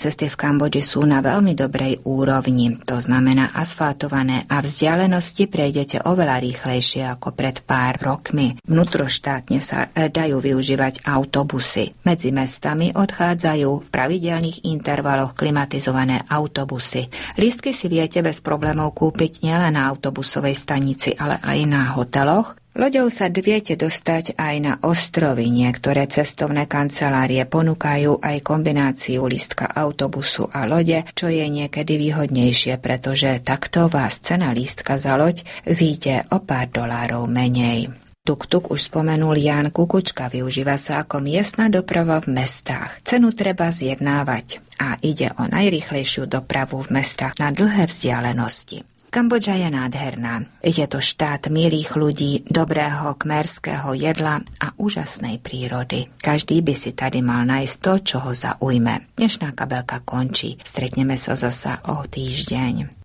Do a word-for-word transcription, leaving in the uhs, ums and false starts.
cesty v Kambodži sú na veľmi dobrej úrovni, to znamená asfaltované, a vzdialenosti prejdete oveľa rýchlejšie ako pred pár rokmi. Vnútroštátne sa dajú využívať autobusy. Medzi mestami odchádzajú v pravidelných intervaloch klimatizované autobusy. Lístky si viete bez problémov kúpiť nielen na autobusovej stanici, ale aj na hoteloch. Loďou sa viete dostať aj na ostrovy. Niektoré cestovné kancelárie ponúkajú aj kombináciu lístka autobusu a lode, čo je niekedy výhodnejšie, pretože takto vás cena lístka za loď vyjde o pár dolárov menej. Tuk-tuk už spomenul Ján Kukučka, využíva sa ako miestna doprava v mestách. Cenu treba zjednávať a ide o najrýchlejšiu dopravu v mestách na dlhé vzdialenosti. Kambodža je nádherná. Je to štát milých ľudí, dobrého kmerského jedla a úžasnej prírody. Každý by si tady mal nájsť to, čo ho zaujme. Dnešná kabelka končí. Stretneme sa zasa o týždeň.